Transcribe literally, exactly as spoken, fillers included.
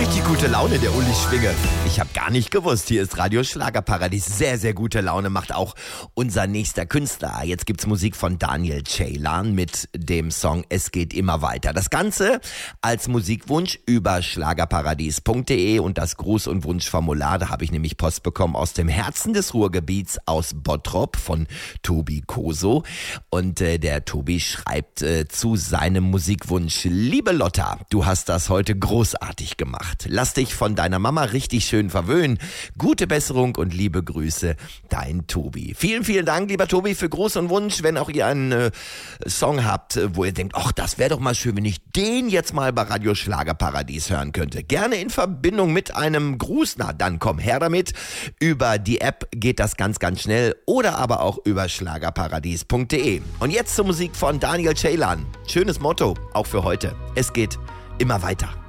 richtig gute Laune, der Uli Schwinge. Ich habe gar nicht gewusst, hier ist Radio Schlagerparadies. Sehr, sehr gute Laune macht auch unser nächster Künstler. Jetzt gibt's Musik von Daniel Ceylan mit dem Song Es geht immer weiter. Das Ganze als Musikwunsch über schlagerparadies punkt de und das Gruß- und Wunschformular. Da habe ich nämlich Post bekommen aus dem Herzen des Ruhrgebiets aus Bottrop von Tobi Koso. Und äh, der Tobi schreibt äh, zu seinem Musikwunsch: Liebe Lotta, du hast das heute großartig gemacht. Lass dich von deiner Mama richtig schön verwöhnen. Gute Besserung und liebe Grüße, dein Tobi. Vielen, vielen Dank, lieber Tobi, für Gruß und Wunsch. Wenn auch ihr einen äh, Song habt, äh, wo ihr denkt, ach, das wäre doch mal schön, wenn ich den jetzt mal bei Radio Schlagerparadies hören könnte. Gerne in Verbindung mit einem Gruß. Na, dann komm her damit. Über die App geht das ganz, ganz schnell oder aber auch über schlagerparadies punkt de. Und jetzt zur Musik von Daniel Ceylan. Schönes Motto, auch für heute. Es geht immer weiter.